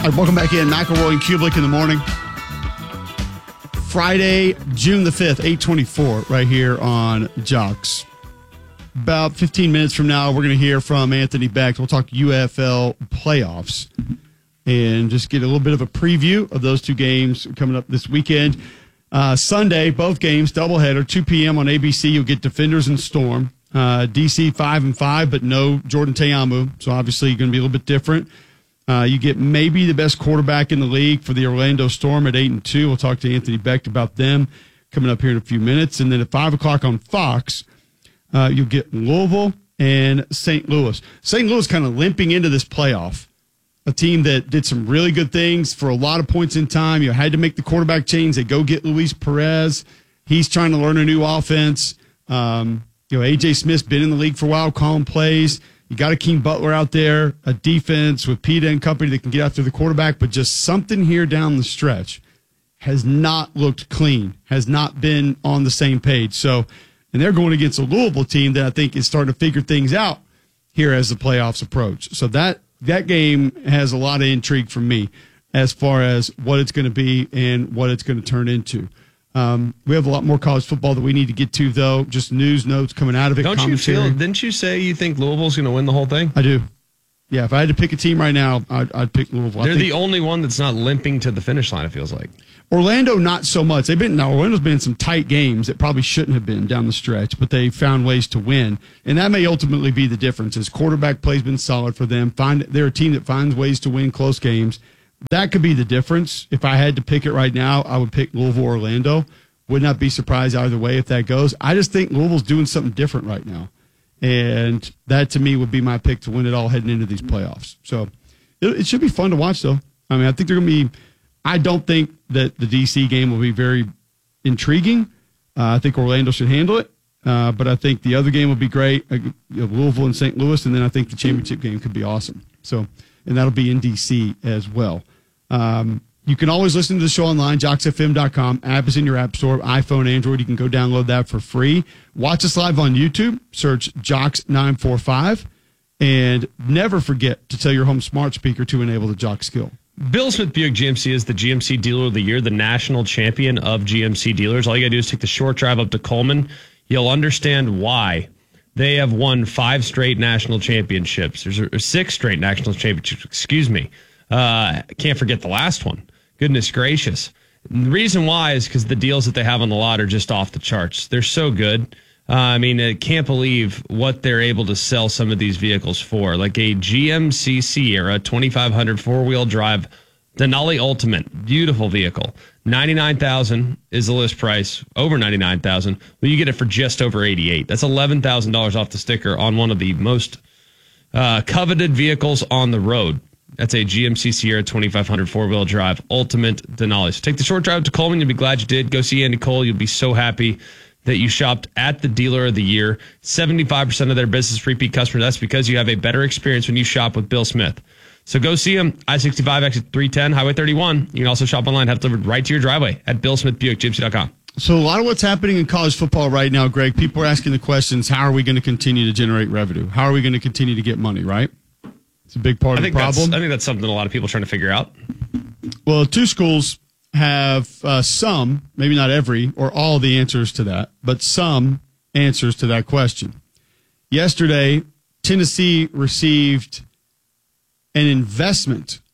All right, welcome back in. McElroy and Kublik in the morning. Friday, June the 5th, 8:24, right here on Jocks. About 15 minutes from now, we're going to hear from Anthony Becht. We'll talk UFL playoffs and just get a little bit of a preview of those two games coming up this weekend. Sunday, both games, doubleheader, 2 p.m. on ABC. You'll get Defenders and Storm. DC 5-5, but no Jordan Ta'amu, so obviously you're going to be a little bit different. You get maybe the best quarterback in the league for the Orlando Storm at 8-2. We'll talk to Anthony Becht about them coming up here in a few minutes. And then at 5 o'clock on Fox, you'll get Louisville and St. Louis. St. Louis kind of limping into this playoff, a team that did some really good things for a lot of points in time. You had to make the quarterback change. They go get Luis Perez. He's trying to learn a new offense. A.J. Smith's been in the league for a while, calling plays. You got Akeem Butler out there, a defense with Peta and company that can get after the quarterback, but just something here down the stretch has not looked clean, has not been on the same page. So, and they're going against a Louisville team that I think is starting to figure things out here as the playoffs approach. So that game has a lot of intrigue for me as far as what it's going to be and what it's going to turn into. We have a lot more college football that we need to get to, though. Just news notes coming out of it. Don't you feel? Didn't you say you think Louisville's going to win the whole thing? I do. Yeah, if I had to pick a team right now, I'd pick Louisville. They're the only one that's not limping to the finish line, it feels like. Orlando, not so much. Orlando's been in some tight games that probably shouldn't have been down the stretch, but they found ways to win. And that may ultimately be the difference. As quarterback play's been solid for them. They're a team that finds ways to win close games. That could be the difference. If I had to pick it right now, I would pick Louisville or Orlando. Would not be surprised either way if that goes. I just think Louisville's doing something different right now. And that, to me, would be my pick to win it all heading into these playoffs. So it should be fun to watch, though. I mean, I think they're going to be – I don't think that the D.C. game will be very intriguing. I think Orlando should handle it. But I think the other game will be great, Louisville and St. Louis. And then I think the championship game could be awesome. So, and that'll be in D.C. as well. You can always listen to the show online, jocksfm.com. App is in your app store, iPhone, Android. You can go download that for free. Watch us live on YouTube. Search Jocks945. And never forget to tell your home smart speaker to enable the Jock skill. Bill Smith Buick GMC is the GMC Dealer of the Year, the national champion of GMC dealers. All you got to do is take the short drive up to Coleman. You'll understand why. They have won 5 straight national championships. There's 6 straight national championships, excuse me. Can't forget the last one. Goodness gracious. And the reason why is because the deals that they have on the lot are just off the charts. They're so good. I can't believe what they're able to sell some of these vehicles for. Like a GMC Sierra 2500 4-wheel drive Denali Ultimate. Beautiful vehicle. $99,000 is the list price. Over $99,000. Well, you get it for just over $88,000. That's $11,000 off the sticker on one of the most coveted vehicles on the road. That's a GMC Sierra 2500 4-wheel drive Ultimate Denali. So take the short drive to Coleman. You'll be glad you did. Go see Andy Cole. You'll be so happy that you shopped at the Dealer of the Year. 75% of their business repeat customers. That's because you have a better experience when you shop with Bill Smith. So go see him. I-65, exit 310, Highway 31. You can also shop online. Have it delivered right to your driveway at BillSmithBuickGMC.com. So a lot of what's happening in college football right now, Greg, people are asking the questions, how are we going to continue to generate revenue? How are we going to continue to get money, right? It's a big part of the problem. I think that's something a lot of people are trying to figure out. Well, 2 schools have some, maybe not every or all the answers to that, but some answers to that question. Yesterday, Tennessee received an investment.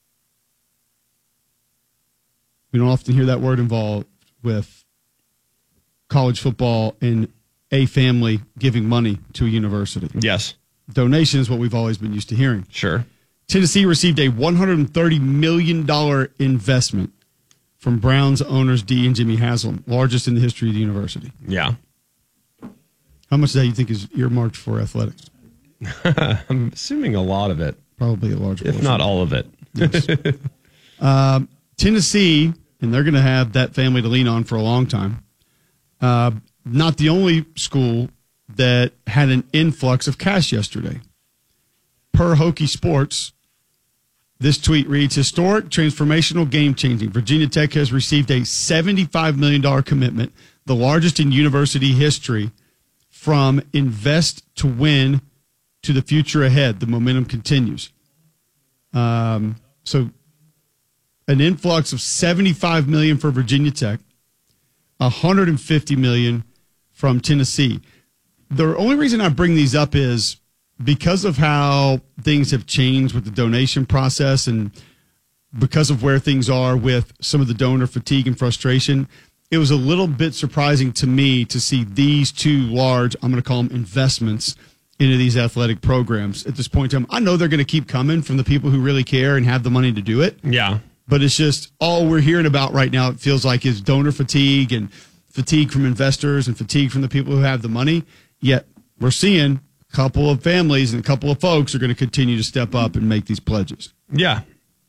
We don't often hear that word involved with college football and a family giving money to a university. Yes. Donation is what we've always been used to hearing. Sure. Tennessee received a $130 million investment from Browns owners Dee and Jimmy Haslam, largest in the history of the university. Yeah. How much of that you think is earmarked for athletics? I'm assuming a lot of it. Probably a large portion. If not all of it. Yes. Tennessee, and they're going to have that family to lean on for a long time. Not the only school that had an influx of cash yesterday. Per Hokie Sports, this tweet reads, historic, transformational, game-changing. Virginia Tech has received a $75 million commitment, the largest in university history, from Invest to Win to the future ahead. The momentum continues. So an influx of $75 million for Virginia Tech, $150 million from Tennessee. The only reason I bring these up is because of how things have changed with the donation process and because of where things are with some of the donor fatigue and frustration. It was a little bit surprising to me to see these two large, I'm going to call them investments, into these athletic programs at this point in time. I know they're going to keep coming from the people who really care and have the money to do it. Yeah. But it's just all we're hearing about right now, it feels like, is donor fatigue and fatigue from investors and fatigue from the people who have the money. Yet we're seeing a couple of families and a couple of folks are going to continue to step up and make these pledges. Yeah.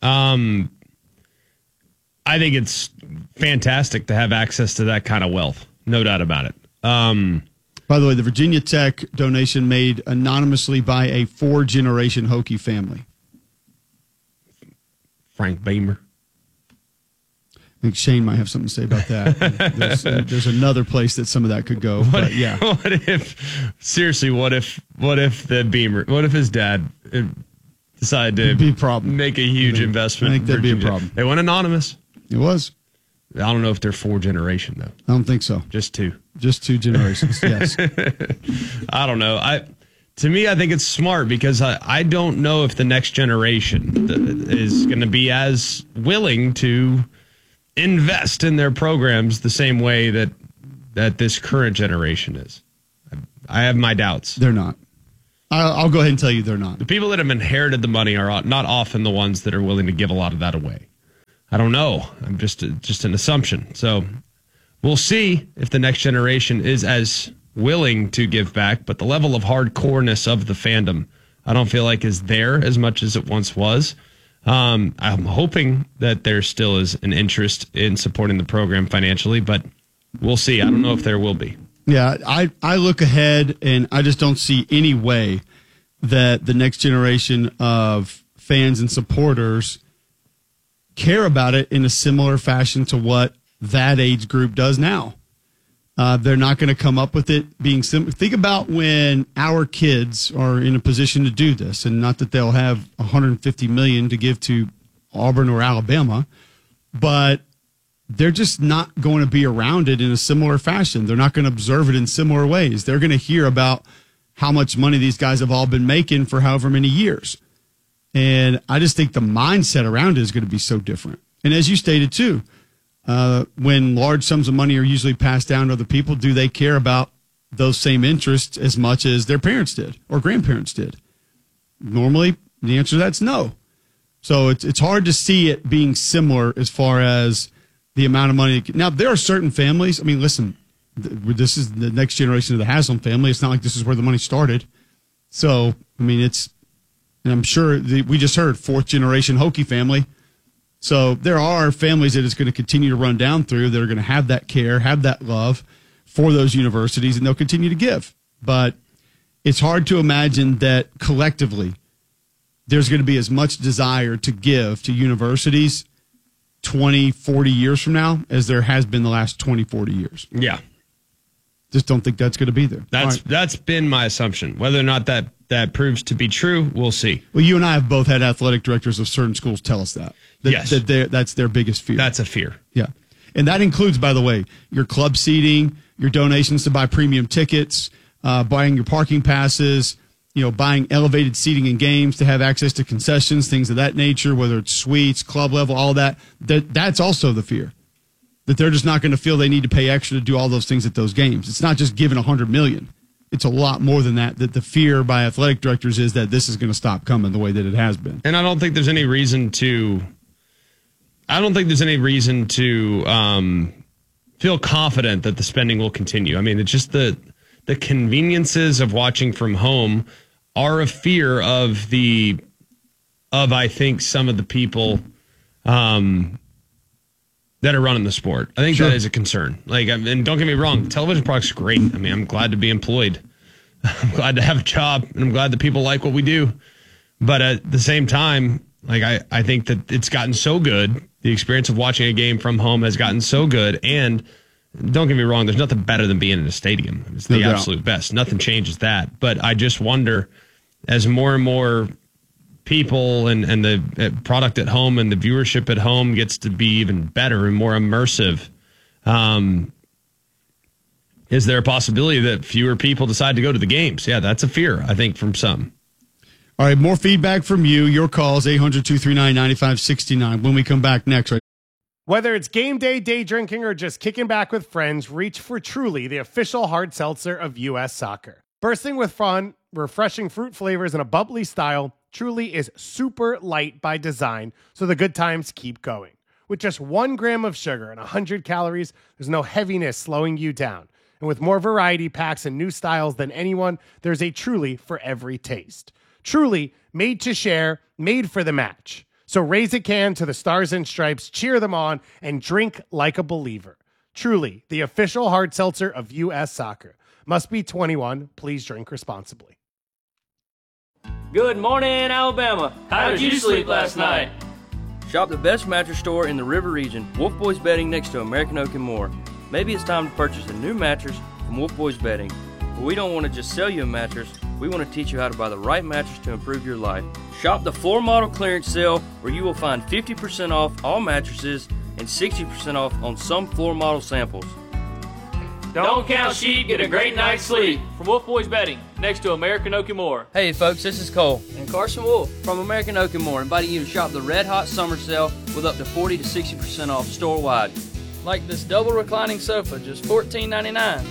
I think it's fantastic to have access to that kind of wealth. No doubt about it. By the way, the Virginia Tech donation made anonymously by a 4-generation Hokie family. Frank Beamer. I think Shane might have something to say about that. There's another place that some of that could go. But yeah. What if his dad decided to make a huge investment? I think that'd be a problem. They went anonymous. It was. I don't know if they're 4-generation, though. I don't think so. Just 2. Just 2 generations, yes. I don't know. To me, I think it's smart because I don't know if the next generation is going to be as willing to invest in their programs the same way that this current generation is. I have my doubts. They're not. I'll go ahead and tell you they're not. The people that have inherited the money are not often the ones that are willing to give a lot of that away. I don't know. I'm just an assumption. So we'll see if the next generation is as willing to give back, but the level of hardcoreness of the fandom, I don't feel like is there as much as it once was. I'm hoping that there still is an interest in supporting the program financially, but we'll see. I don't know if there will be. Yeah, I look ahead and I just don't see any way that the next generation of fans and supporters care about it in a similar fashion to what that age group does now. They're not going to come up with it being simple. Think about when our kids are in a position to do this, and not that they'll have $150 million to give to Auburn or Alabama, but they're just not going to be around it in a similar fashion. They're not going to observe it in similar ways. They're going to hear about how much money these guys have all been making for however many years. And I just think the mindset around it is going to be so different. And as you stated, too, when large sums of money are usually passed down to other people, do they care about those same interests as much as their parents did or grandparents did? Normally, the answer to that's no. So it's hard to see it being similar as far as the amount of money. Now, there are certain families. I mean, listen, this is the next generation of the Haslam family. It's not like this is where the money started. So, I mean, and I'm sure we just heard 4th-generation Hokie family. So there are families that it's going to continue to run down through that are going to have that care, have that love for those universities, and they'll continue to give. But it's hard to imagine that collectively there's going to be as much desire to give to universities 20, 40 years from now as there has been the last 20, 40 years. Yeah. Just don't think that's going to be there. That's been my assumption. Whether or not that proves to be true, we'll see. Well, you and I have both had athletic directors of certain schools tell us that. Yes. That's their biggest fear. That's a fear. Yeah. And that includes, by the way, your club seating, your donations to buy premium tickets, buying your parking passes, buying elevated seating in games to have access to concessions, things of that nature, whether it's suites, club level, all that. That's also the fear. That they're just not going to feel they need to pay extra to do all those things at those games. It's not just giving $100 million. It's a lot more than that. That the fear by athletic directors is that this is going to stop coming the way that it has been. And I don't think there's any reason to. Feel confident that the spending will continue. I mean, it's just the conveniences of watching from home are a fear of I think some of the people that are running the sport. I think that is a concern. And don't get me wrong, television products are great. I mean, I'm glad to be employed. I'm glad to have a job, and I'm glad that people like what we do. But at the same time, I think that it's gotten so good. The experience of watching a game from home has gotten so good. And don't get me wrong, there's nothing better than being in a stadium. It's the absolute best. Nothing changes that. But I just wonder, as more and more people and the product at home and the viewership at home gets to be even better and more immersive. Is there a possibility that fewer people decide to go to the games? Yeah, that's a fear, I think, from some. All right, more feedback from you. Your calls, 800-239-9569. When we come back next, right? Whether it's game day, day drinking, or just kicking back with friends, reach for Truly, the official hard seltzer of U.S. Soccer. Bursting with fun, refreshing fruit flavors, and a bubbly style, Truly is super light by design, so the good times keep going. With just 1 gram of sugar and 100 calories, there's no heaviness slowing you down. And with more variety packs and new styles than anyone, there's a Truly for every taste. Truly, made to share, made for the match. So raise a can to the Stars and Stripes, cheer them on, and drink like a believer. Truly, the official hard seltzer of U.S. Soccer. Must be 21. Please drink responsibly. Good morning, Alabama. How did you sleep last night? Shop the best mattress store in the River Region, Wolf Boys Bedding, next to American Oak and more. Maybe it's time to purchase a new mattress from Wolf Boys Bedding. But we don't want to just sell you a mattress. We want to teach you how to buy the right mattress to improve your life. Shop the floor model clearance sale where you will find 50% off all mattresses and 60% off on some floor model samples. Don't count sheep, get a great night's sleep. From Wolf Boys Bedding, next to American Oak and More. Hey folks, this is Cole and Carson Wolf from American Oak and More, inviting you to shop the Red Hot Summer Sale with up to 40 to 60% off store-wide. Like this double reclining sofa, just $14.99.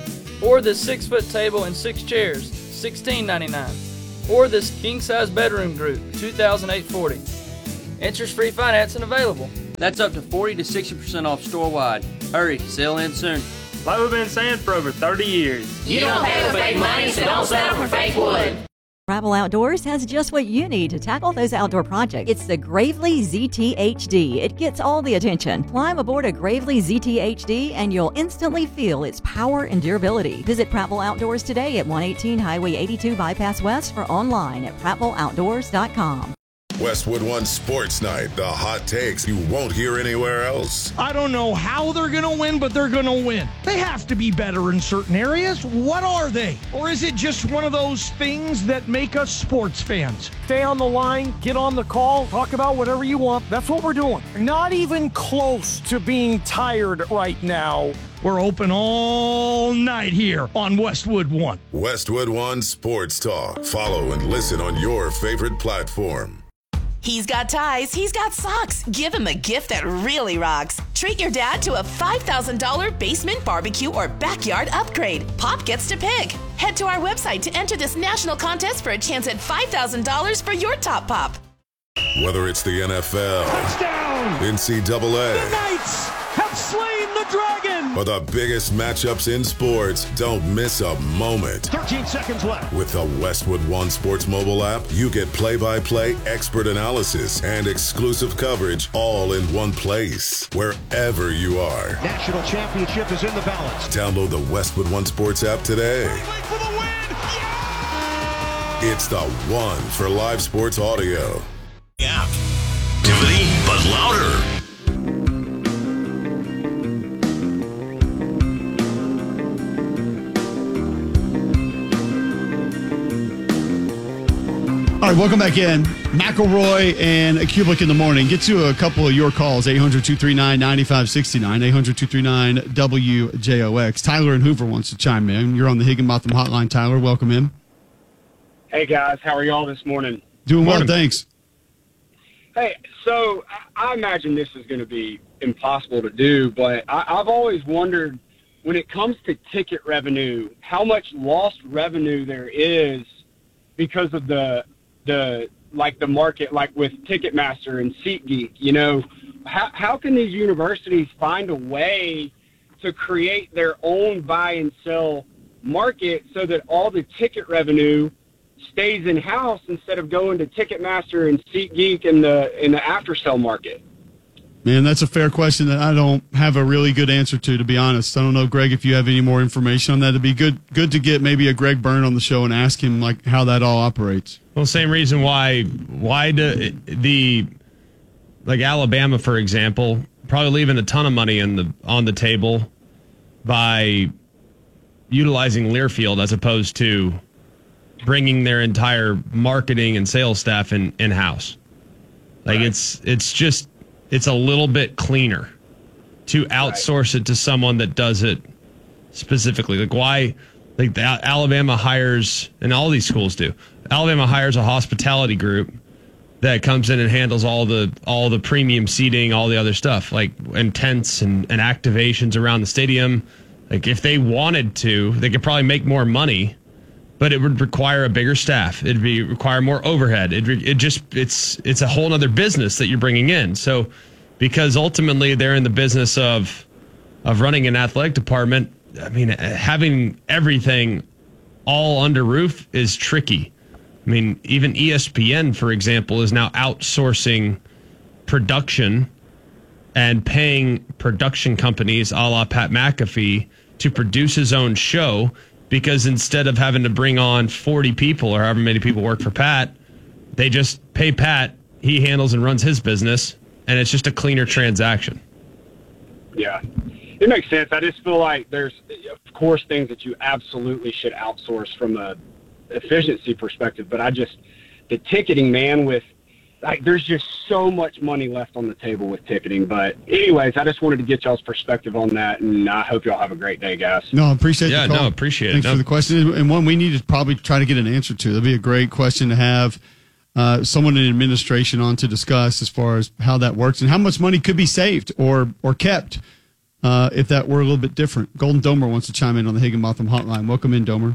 Or this 6-foot table and 6 chairs, $16.99. Or this king-size bedroom group, $2,840. Interest-free financing available. That's up to 40 to 60% off store-wide. Hurry, sale ends soon. Like we've been saying for over 30 years. You don't pay with fake money, so don't settle for fake wood. Travel Outdoors has just what you need to tackle those outdoor projects. It's the Gravely ZT-HD. It gets all the attention. Climb aboard a Gravely ZT-HD and you'll instantly feel its power and durability. Visit Prattville Outdoors today at 118 Highway 82 Bypass West or online at prattvilleoutdoors.com. Westwood One Sports Night, the hot takes you won't hear anywhere else. I don't know how they're going to win, but they're going to win. They have to be better in certain areas. What are they? Or is it just one of those things that make us sports fans? Stay on the line, get on the call, talk about whatever you want. That's what we're doing. Not even close to being tired right now. We're open all night here on Westwood One. Westwood One Sports Talk. Follow and listen on your favorite platform. He's got ties, he's got socks. Give him a gift that really rocks. Treat your dad to a $5,000 basement barbecue or backyard upgrade. Pop gets to pick. Head to our website to enter this national contest for a chance at $5,000 for your top pop. Whether it's the NFL, Touchdown! NCAA, The Knights have slain the dragon! or the biggest matchups in sports, don't miss a moment. 13 seconds left. With the Westwood One Sports mobile app, you get play-by-play expert analysis and exclusive coverage all in one place, wherever you are. National championship is in the balance. Download the Westwood One Sports app today. For the win! Yeah! It's the one for live sports audio. Yeah. Activity, but louder. All right, welcome back in. McElroy and Kublik in the morning. Get to a couple of your calls, 800-239-9569, 800-239-WJOX. Tyler in Hoover wants to chime in. You're on the Higginbotham Hotline, Tyler. Welcome in. Hey, guys. How are y'all this morning? Doing well, thanks. Hey, so I imagine this is going to be impossible to do, but I've always wondered, when it comes to ticket revenue, how much lost revenue there is because of the market, like with Ticketmaster and SeatGeek. You know, how can these universities find a way to create their own buy and sell market so that all the ticket revenue stays in house instead of going to Ticketmaster and SeatGeek in the after sale market? Man, that's a fair question that I don't have a really good answer to be honest. I don't know, Greg, if you have any more information on that. It'd be good to get maybe a Greg Byrne on the show and ask him like how that all operates. Well, same reason why do the like Alabama, for example, probably leaving a ton of money on the table by utilizing Learfield as opposed to bringing their entire marketing and sales staff in-house. Like it's a little bit cleaner to outsource it to someone that does it specifically. Like why, like Alabama hires, and all these schools do, Alabama hires a hospitality group that comes in and handles all the premium seating, all the other stuff, like and tents and activations around the stadium. Like if they wanted to, they could probably make more money, but it would require a bigger staff. It'd require more overhead. It's a whole nother business that you're bringing in. So because ultimately they're in the business of running an athletic department, I mean, having everything all under roof is tricky. I mean, even ESPN, for example, is now outsourcing production and paying production companies a la Pat McAfee to produce his own show, because instead of having to bring on 40 people or however many people work for Pat, they just pay Pat. He handles and runs his business, and it's just a cleaner transaction. Yeah, it makes sense. I just feel like there's, of course, things that you absolutely should outsource from a efficiency perspective, but the ticketing, man, with like there's just so much money left on the table with ticketing. But anyways, I just wanted to get y'all's perspective on that, and I hope y'all have a great day, guys. No, I appreciate the call. Appreciate Thanks it. for the question, and one we need to probably try to get an answer to. That'd be a great question to have someone in administration on to discuss as far as how that works and how much money could be saved or kept if that were a little bit different. Golden Domer wants to chime in on the Higginbotham hotline. Welcome in, Domer.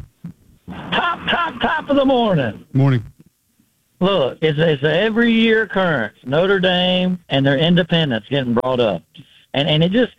Top of the morning. Morning. Look, it's an every year occurrence. Notre Dame and their independence getting brought up, and it just,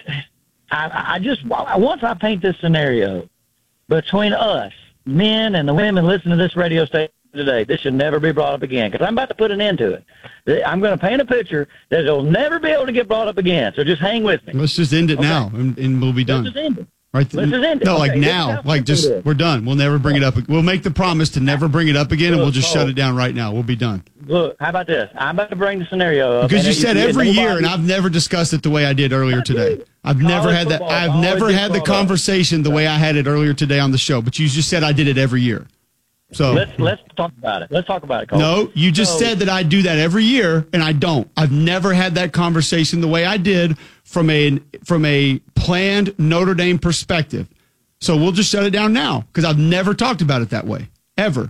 once I paint this scenario between us, men and the women listening to this radio station today, this should never be brought up again, because I'm about to put an end to it. I'm going to paint a picture that it'll never be able to get brought up again. So just hang with me. Let's just end it now, and we'll be done. Let's just end it. Right. Let's just end it. No, Okay, like now, like just we're done. We'll never bring it up. We'll make the promise to never bring it up again, and we'll just shut it down right now. We'll be done. Look, how about this? I'm about to bring the scenario up. Because you said every year, and I've never discussed it the way I did earlier today. I've never had that. I've never had the conversation the way I had it earlier today on the show. But you just said I did it every year. So let's talk about it. Let's talk about it, Cole. No, you just said that I do that every year, and I don't. I've never had that conversation the way I did from a planned Notre Dame perspective. So we'll just shut it down now, because I've never talked about it that way, ever.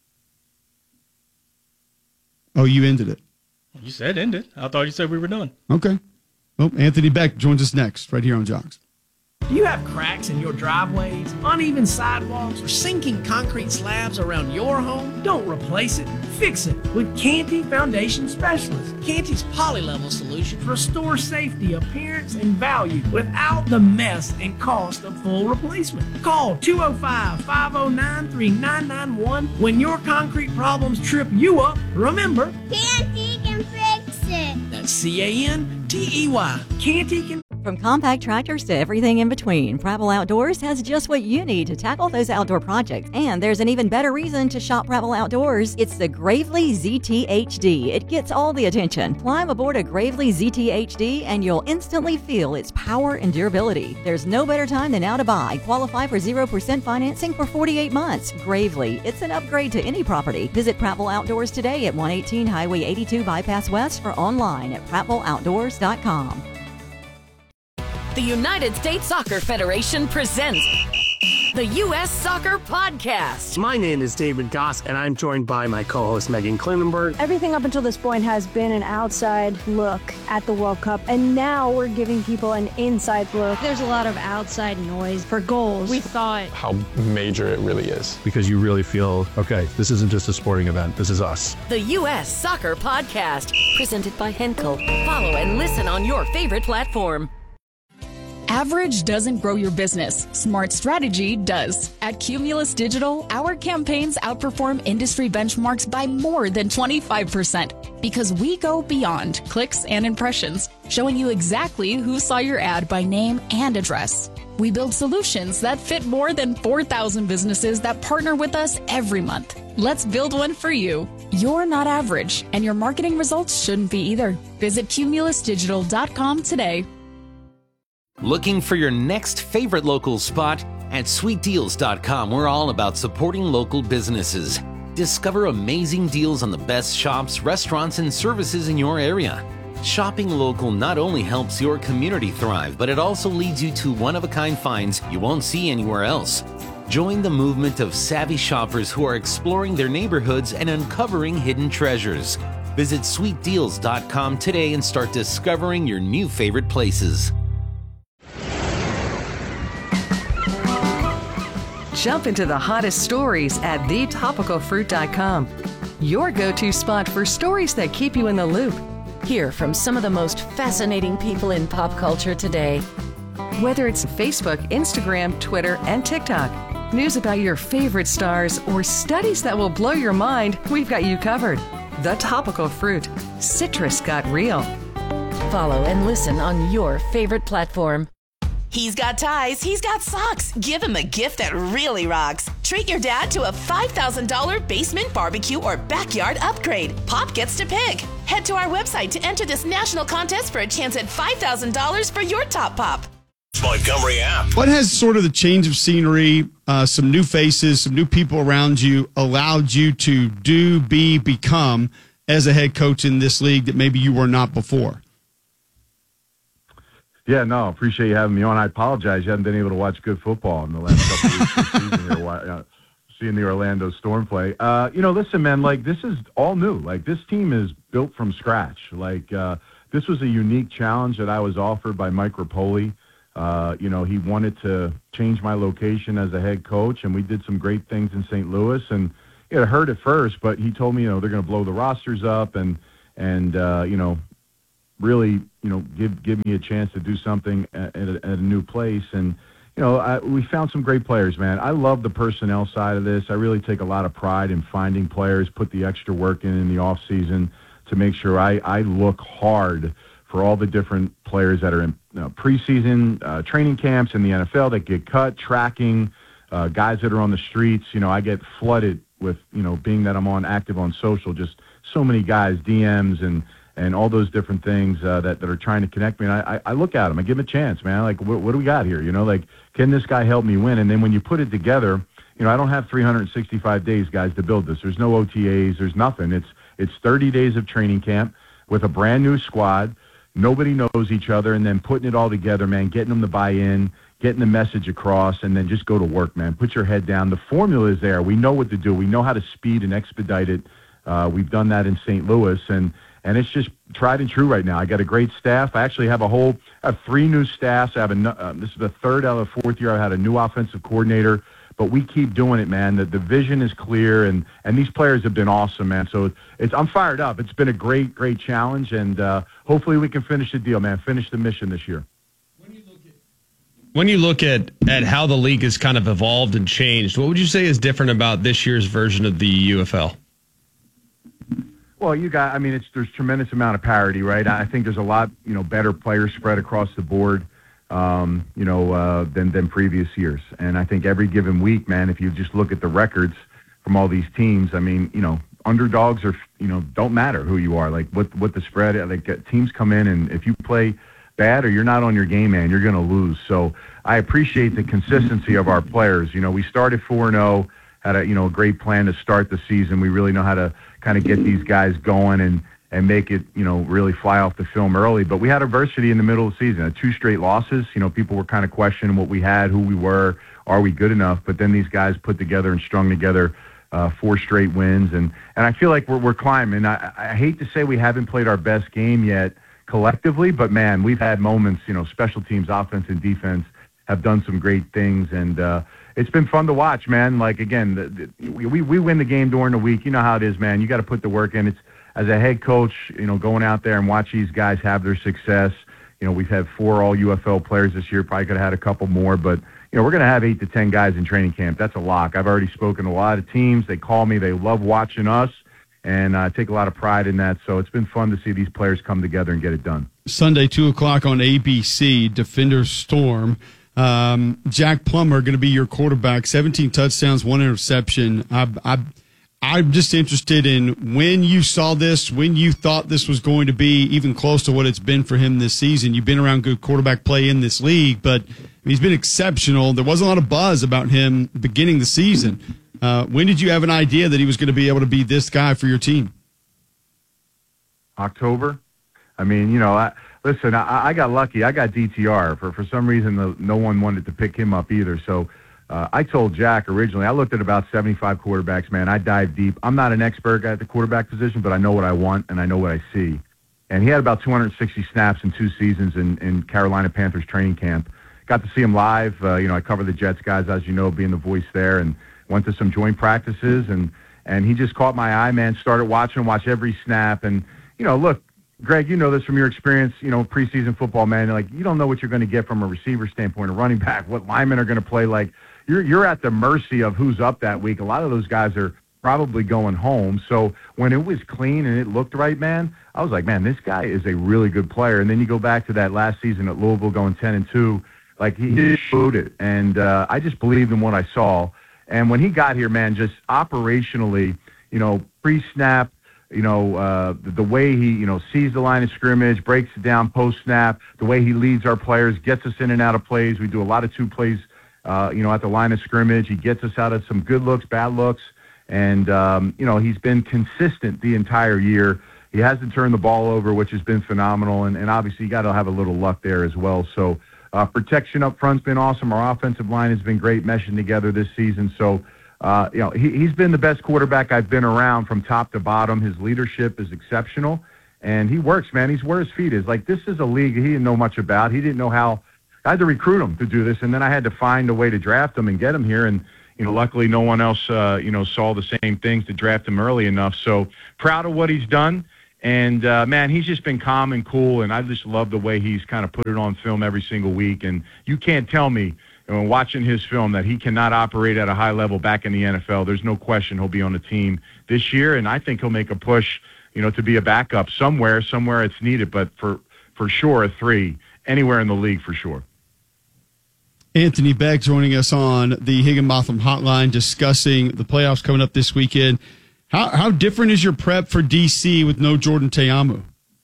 Oh, you ended it. You said end it. I thought you said we were done. Okay. Well, Anthony Beck joins us next, right here on Jocks. Do you have cracks in your driveways, uneven sidewalks, or sinking concrete slabs around your home? Don't replace it. Fix it with Canty Foundation Specialists. Canty's polylevel solutions restore safety, appearance, and value without the mess and cost of full replacement. Call 205-509-3991 when your concrete problems trip you up. Remember, Canty can fix it. That's C-A-N-T-E-Y. Canty can. From compact tractors to everything in between, Prattville Outdoors has just what you need to tackle those outdoor projects. And there's an even better reason to shop Prattville Outdoors. It's the Gravely ZT-HD. It gets all the attention. Climb aboard a Gravely ZT-HD and you'll instantly feel its power and durability. There's no better time than now to buy. Qualify for 0% financing for 48 months. Gravely, it's an upgrade to any property. Visit Prattville Outdoors today at 118 Highway 82 Bypass West or online at prattvilleoutdoors.com. The United States Soccer Federation presents the U.S. Soccer Podcast. My name is David Goss, and I'm joined by my co-host Megan Klinenberg. Everything up until this point has been an outside look at the World Cup, and now we're giving people an inside look. There's a lot of outside noise for goals. We thought how major it really is. Because you really feel, okay, this isn't just a sporting event, this is us. The U.S. Soccer Podcast, presented by Henkel. Follow and listen on your favorite platform. Average doesn't grow your business. Smart strategy does. At Cumulus Digital, our campaigns outperform industry benchmarks by more than 25% because we go beyond clicks and impressions, showing you exactly who saw your ad by name and address. We build solutions that fit more than 4,000 businesses that partner with us every month. Let's build one for you. You're not average, and your marketing results shouldn't be either. Visit cumulusdigital.com today. Looking for your next favorite local spot? At sweetdeals.com, we're all about supporting local businesses. Discover amazing deals on the best shops, restaurants, and services in your area. Shopping local not only helps your community thrive, but it also leads you to one-of-a-kind finds you won't see anywhere else. Join the movement of savvy shoppers who are exploring their neighborhoods and uncovering hidden treasures. Visit sweetdeals.com today and start discovering your new favorite places. Jump into the hottest stories at thetopicalfruit.com. Your go-to spot for stories that keep you in the loop. Hear from some of the most fascinating people in pop culture today. Whether it's Facebook, Instagram, Twitter, and TikTok, news about your favorite stars, or studies that will blow your mind, we've got you covered. The Topical Fruit. Citrus got real. Follow and listen on your favorite platform. He's got ties, he's got socks. Give him a gift that really rocks. Treat your dad to a $5,000 basement barbecue or backyard upgrade. Pop gets to pick. Head to our website to enter this national contest for a chance at $5,000 for your top pop. Montgomery app. What has sort of the change of scenery, some new faces, some new people around you allowed you to become as a head coach in this league that maybe you were not before? Yeah, no, appreciate you having me on. I apologize you haven't been able to watch good football in the last couple of weeks of the season here, seeing the Orlando Storm play. Listen, man, like, this is all new. Like, this team is built from scratch. Like, this was a unique challenge that I was offered by Mike Rapoli. He wanted to change my location as a head coach, and we did some great things in St. Louis. And it hurt at first, but he told me, they're going to blow the rosters up and really, give me a chance to do something at a new place. And, we found some great players, man. I love the personnel side of this. I really take a lot of pride in finding players, put the extra work in the off season to make sure I look hard for all the different players that are in preseason training camps in the NFL that get cut, tracking, guys that are on the streets. I get flooded with, being that I'm active on social, just so many guys, DMs and all those different things that are trying to connect me. And I look at them. I give them a chance, man. Like, what do we got here? Can this guy help me win? And then when you put it together, I don't have 365 days, guys, to build this. There's no OTAs. There's nothing. It's 30 days of training camp with a brand new squad. Nobody knows each other, and then putting it all together, man, getting them to buy in, getting the message across, and then just go to work, man. Put your head down. The formula is there. We know what to do. We know how to speed and expedite it. We've done that in St. Louis, and it's just tried and true right now. I got a great staff. I actually have I have 3 new staffs. I have this is the third out of the 4th year I had a new offensive coordinator. But we keep doing it, man. The vision is clear, and these players have been awesome, man. So I'm fired up. It's been a great, great challenge, and hopefully we can finish the deal, man. Finish the mission this year. When you look at how the league has kind of evolved and changed, what would you say is different about this year's version of the UFL? Well, there's tremendous amount of parity, right? I think there's a lot, better player spread across the board. Than previous years. And I think every given week, man, if you just look at the records from all these teams, underdogs are, don't matter who you are. Like what the spread, teams come in, and if you play bad or you're not on your game, man, you're going to lose. So I appreciate the consistency of our players. We started 4-0, had a great plan to start the season. We really know how to kind of get these guys going and make it, really fly off the film early. But we had adversity in the middle of the season. 2 straight losses. People were kind of questioning what we had, who we were, are we good enough? But then these guys put together and strung together 4 straight wins. And I feel like we're climbing. I hate to say we haven't played our best game yet collectively, but, man, we've had moments, special teams, offense and defense have done some great things. And it's been fun to watch, man. Like, again, we win the game during the week. You know how it is, man. You got to put the work in. As a head coach, going out there and watch these guys have their success. We've had 4 all UFL players this year. Probably could have had a couple more, but we're going to have 8 to 10 guys in training camp. That's a lock. I've already spoken to a lot of teams. They call me. They love watching us, and I take a lot of pride in that. So it's been fun to see these players come together and get it done. Sunday, 2:00 on ABC, Defenders Storm. Jack Plummer going to be your quarterback. 17 touchdowns, 1 interception. I'm just interested in when you saw this, when you thought this was going to be even close to what it's been for him this season. You've been around good quarterback play in this league, but he's been exceptional. There wasn't a lot of buzz about him beginning the season. When did you have an idea that he was going to be able to be this guy for your team? October. I mean, you know, I got lucky. I got DTR. For some reason, no one wanted to pick him up either. So I told Jack originally, I looked at about 75 quarterbacks, man. I dive deep. I'm not an expert at the quarterback position, but I know what I want and I know what I see. And he had about 260 snaps in 2 seasons in Carolina Panthers training camp. Got to see him live. You know, I cover the Jets guys, as you know, being the voice there, and went to some joint practices. And he just caught my eye, man. Started watch every snap. And, you know, look, Greg, you know this from your experience, you know, preseason football, man. Like, you don't know what you're going to get from a receiver standpoint, a running back, what linemen are going to play. Like, you're at the mercy of who's up that week. A lot of those guys are probably going home. So when it was clean and it looked right, man, I was like, man, this guy is a really good player. And then you go back to that last season at Louisville going 10-2, like he showed it. And I just believed in what I saw. And when he got here, man, just operationally, you know, pre-snap, you know, the way he, you know, sees the line of scrimmage, breaks it down post-snap, the way he leads our players, gets us in and out of plays. We do a lot of 2 plays, you know, at the line of scrimmage. He gets us out of some good looks, bad looks. And, you know, he's been consistent the entire year. He hasn't turned the ball over, which has been phenomenal. And obviously, you got to have a little luck there as well. So protection up front's been awesome. Our offensive line has been great meshing together this season. So, you know, he's been the best quarterback I've been around from top to bottom. His leadership is exceptional. And he works, man. He's where his feet is. Like, this is a league he didn't know much about. He didn't know how. I had to recruit him to do this, and then I had to find a way to draft him and get him here. And, you know, luckily no one else, you know, saw the same things to draft him early enough. So proud of what he's done. And, man, he's just been calm and cool, and I just love the way he's kind of put it on film every single week. And you can't tell me, when watching his film, that he cannot operate at a high level back in the NFL. There's no question he'll be on the team this year, and I think he'll make a push, you know, to be a backup somewhere it's needed, but for sure a 3, anywhere in the league for sure. Anthony Beck joining us on the Higginbotham Hotline, discussing the playoffs coming up this weekend. How different is your prep for DC with no Jordan Ta'amu?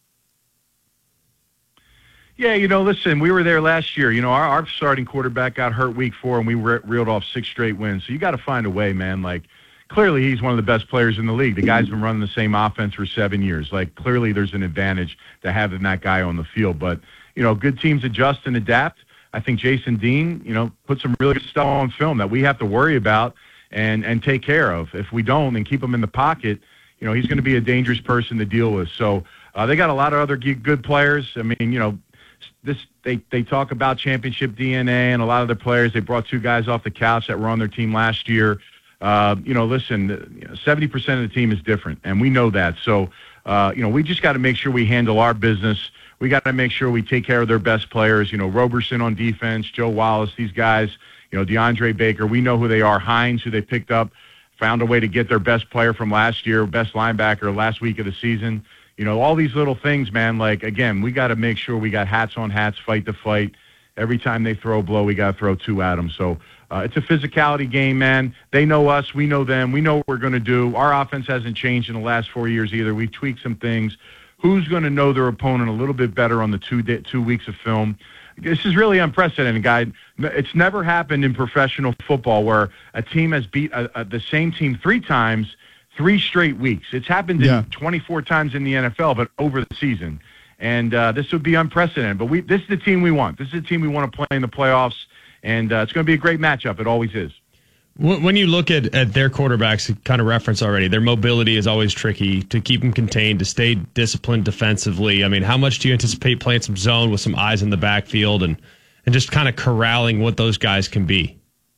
Yeah, you know, listen, we were there last year. You know, our starting quarterback got hurt week 4, and we reeled off 6 straight wins. So you got to find a way, man. Like, clearly he's one of the best players in the league. The guy's been running the same offense for 7 years. Like, clearly there's an advantage to having that guy on the field. But, you know, good teams adjust and adapt. I think Jason Dean, you know, put some really good stuff on film that we have to worry about and take care of. If we don't and keep him in the pocket, you know, he's going to be a dangerous person to deal with. So they got a lot of other good players. I mean, you know, they talk about championship DNA, and a lot of their players, they brought 2 guys off the couch that were on their team last year. You know, listen, 70% of the team is different, and we know that. So, you know, we just got to make sure we handle our business. We got to make sure we take care of their best players. You know, Roberson on defense, Joe Wallace, these guys, you know, DeAndre Baker, we know who they are. Hines, who they picked up, found a way to get their best player from last year, best linebacker last week of the season. You know, all these little things, man. Like, again, we got to make sure we got hats on hats, fight to fight. Every time they throw a blow, we got to throw 2 at them. So it's a physicality game, man. They know us. We know them. We know what we're going to do. Our offense hasn't changed in the last 4 years either. We've tweaked some things. Who's going to know their opponent a little bit better on the 2 weeks of film? This is really unprecedented, guy. It's never happened in professional football where a team has beat the same team 3 times, 3 straight weeks. It's happened 24 times in the NFL, but over the season. And this would be unprecedented. But this is the team we want. This is the team we want to play in the playoffs. And it's going to be a great matchup. It always is. When you look at their quarterbacks, kind of reference already, their mobility is always tricky to keep them contained, to stay disciplined defensively. I mean, how much do you anticipate playing some zone with some eyes in the backfield and just kind of corralling what those guys can be?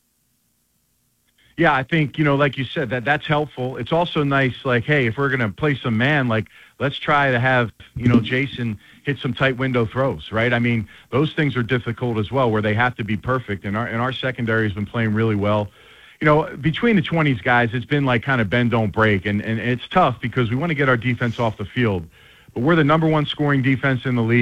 Yeah, I think, you know, like you said, that's helpful. It's also nice, like, hey, if we're going to play some man, like, let's try to have, you know, Jason hit some tight window throws, right? I mean, those things are difficult as well, where they have to be perfect. And our secondary has been playing really well. You know, between the 20s guys, it's been like kind of bend, don't break. And it's tough because we want to get our defense off the field. But we're the number 1 scoring defense in the league.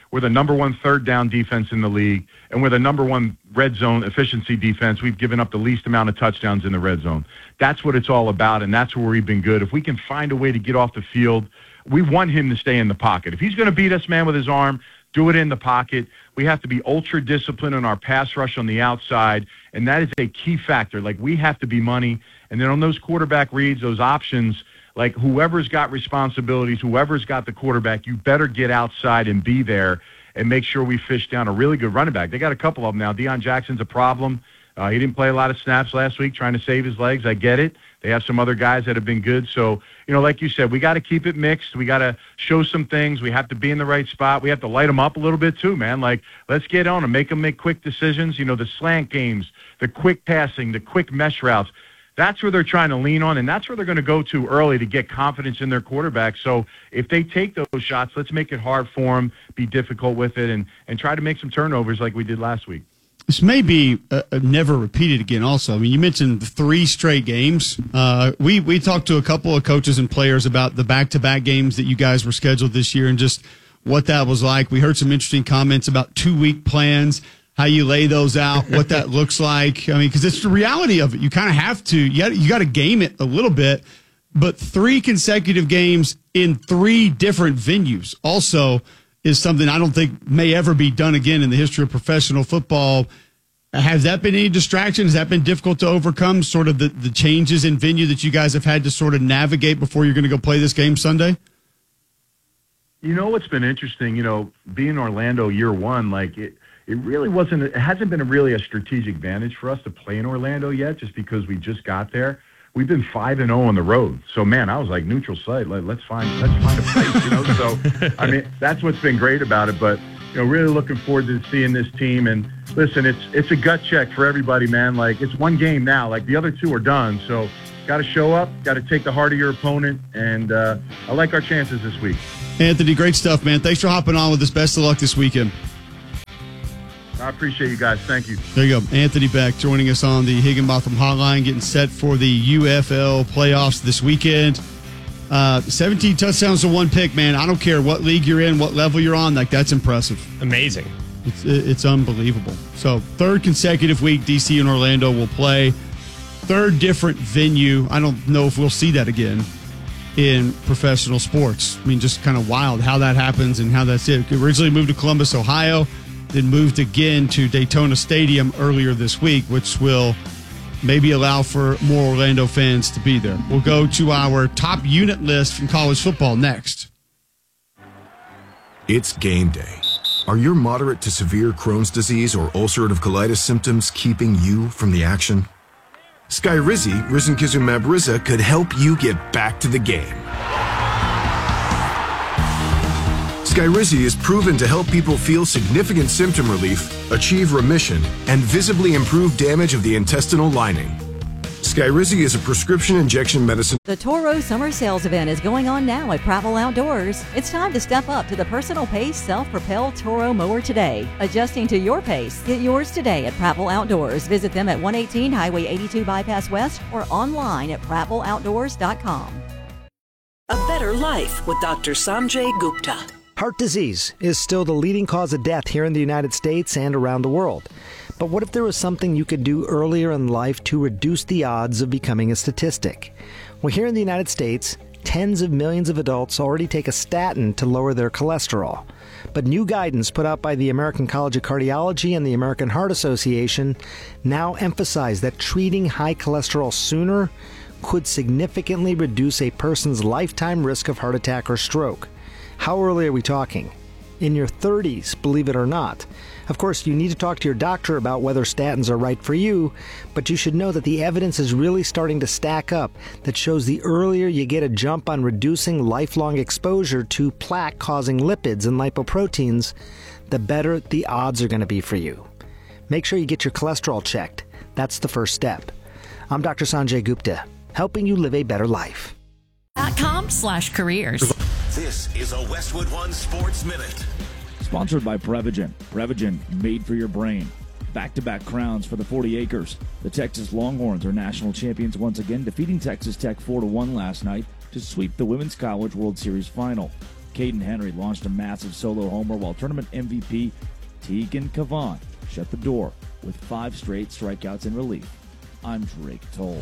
we're the number one third down defense in the league, and we're the number one red zone efficiency defense. We've given up the least amount of touchdowns in the red zone. That's what it's all about, and that's where we've been good. If we can find a way to get off the field, we want him to stay in the pocket. If he's going to beat us, man, with his arm, do it in the pocket. We have to be ultra disciplined on our pass rush on the outside, and that is a key factor. Like, we have to be money. And then on those quarterback reads, those options, like whoever's got responsibilities, whoever's got the quarterback, you better get outside and be there and make sure we fish down a really good running back. They got a couple of them now. Deion Jackson's a problem. He didn't play a lot of snaps last week trying to save his legs. I get it. They have some other guys that have been good. So, like you said, we got to keep it mixed. We got to show some things. We have to be in the right spot. We have to light them up a little bit too, man. Like, let's get on them, make them make quick decisions. The slant games, the quick passing, the quick mesh routes. That's where they're trying to lean on, and that's where they're going to go to early to get confidence in their quarterback. So if they take those shots, let's make it hard for them, be difficult with it, and try to make some turnovers like we did last week. This may be never repeated again also. I mean, you mentioned 3 straight games. We talked to a couple of coaches and players about the back-to-back games that you guys were scheduled this year and just what that was like. We heard some interesting comments about 2-week plans, how you lay those out, what that looks like. I mean, because it's the reality of it. You kind of have to. You got to game it a little bit. But 3 consecutive games in 3 different venues also is something I don't think may ever be done again in the history of professional football. Has that been any distraction? Has that been difficult to overcome, sort of the changes in venue that you guys have had to sort of navigate before you're going to go play this game Sunday? What's been interesting, being in Orlando year one, like it really wasn't, it hasn't been really a strategic advantage for us to play in Orlando yet, just because we just got there. We've been 5-0 on the road. So, man, I was like, neutral site. Let's find a place, So, I mean, that's what's been great about it. But, really looking forward to seeing this team. And, listen, it's a gut check for everybody, man. Like, it's one game now. Like, the other 2 are done. So, got to show up, got to take the heart of your opponent. And I like our chances this week. Anthony, great stuff, man. Thanks for hopping on with us. Best of luck this weekend. I appreciate you guys. Thank you. There you go. Anthony Beck joining us on the Higginbotham Hotline, getting set for the UFL playoffs this weekend. 17 touchdowns to 1 pick, man. I don't care what league you're in, what level you're on. Like, that's impressive. Amazing. It's unbelievable. So, 3rd consecutive week, DC and Orlando will play. 3rd different venue. I don't know if we'll see that again in professional sports. I mean, just kind of wild how that happens and how that's it. It originally moved to Columbus, Ohio. Then moved again to Daytona Stadium earlier this week, which will maybe allow for more Orlando fans to be there. We'll go to our top unit list from college football next. It's game day. Are your moderate to severe Crohn's disease or ulcerative colitis symptoms keeping you from the action? Skyrizi, risankizumab Riza, could help you get back to the game. Skyrizi is proven to help people feel significant symptom relief, achieve remission, and visibly improve damage of the intestinal lining. Skyrizi is a prescription injection medicine. The Toro Summer Sales event is going on now at Prattville Outdoors. It's time to step up to the personal pace self-propelled Toro mower today. Adjusting to your pace. Get yours today at Prattville Outdoors. Visit them at 118 Highway 82 Bypass West or online at prattvilleoutdoors.com. A better life with Dr. Sanjay Gupta. Heart disease is still the leading cause of death here in the United States and around the world. But what if there was something you could do earlier in life to reduce the odds of becoming a statistic? Well, here in the United States, tens of millions of adults already take a statin to lower their cholesterol. But new guidance put out by the American College of Cardiology and the American Heart Association now emphasize that treating high cholesterol sooner could significantly reduce a person's lifetime risk of heart attack or stroke. How early are we talking? In your 30s, believe it or not. Of course, you need to talk to your doctor about whether statins are right for you, but you should know that the evidence is really starting to stack up that shows the earlier you get a jump on reducing lifelong exposure to plaque-causing lipids and lipoproteins, the better the odds are going to be for you. Make sure you get your cholesterol checked. That's the first step. I'm Dr. Sanjay Gupta, helping you live a better life. .com/careers. This is a Westwood One Sports Minute. Sponsored by Prevagen. Prevagen, made for your brain. Back-to-back crowns for the 40 Acres. The Texas Longhorns are national champions once again, defeating Texas Tech 4-1 last night to sweep the Women's College World Series final. Caden Henry launched a massive solo homer while tournament MVP Tegan Cavan shut the door with 5 straight strikeouts in relief. I'm Drake Toll.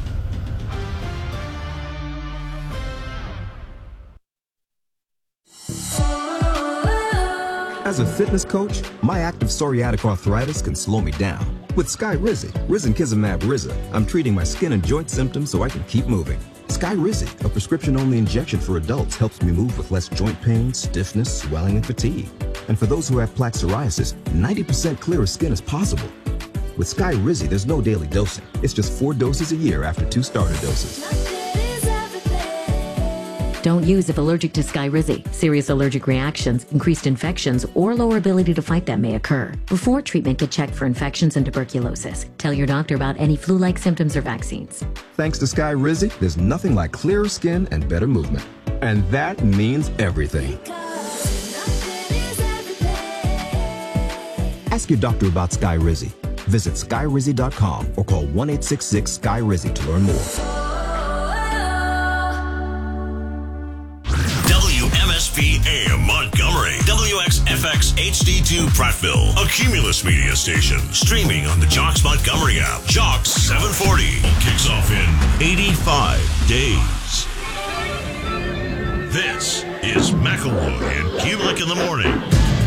As a fitness coach, my active psoriatic arthritis can slow me down. With Skyrizi, Risankizumab Riza, I'm treating my skin and joint symptoms so I can keep moving. Skyrizi, a prescription-only injection for adults, helps me move with less joint pain, stiffness, swelling, and fatigue. And for those who have plaque psoriasis, 90% clearer skin is possible. With Skyrizi, there's no daily dosing. It's just 4 doses a year after 2 starter doses. Don't use if allergic to Skyrizi. Serious allergic reactions, increased infections, or lower ability to fight them may occur. Before treatment, get checked for infections and tuberculosis. Tell your doctor about any flu-like symptoms or vaccines. Thanks to Skyrizi, there's nothing like clearer skin and better movement. And that means everything. Ask your doctor about Skyrizi. Visit Skyrizi.com or call 1-866-SKY-RIZI to learn more. WMSP AM Montgomery, WXFX HD2 Prattville, a Cumulus media station, streaming on the Jocks Montgomery app. Jocks 740 kicks off in 85 days. This is McElroy and Kubelik in the morning.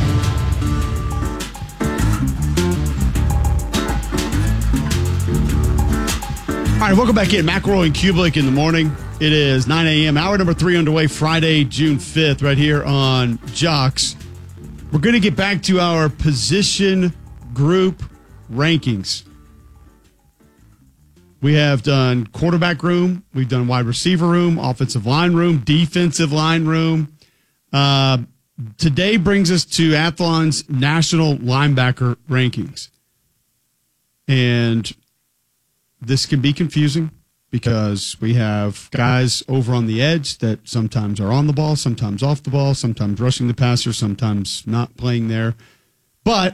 All right, welcome back in. McElroy and Kubelik in the morning. It is 9 a.m. Hour number 3 underway, Friday, June 5th, right here on Jocks. We're going to get back to our position group rankings. We have done quarterback room. We've done wide receiver room, offensive line room, defensive line room. Today brings us to Athlon's national linebacker rankings. And this can be confusing because we have guys over on the edge that sometimes are on the ball, sometimes off the ball, sometimes rushing the passer, sometimes not playing there. But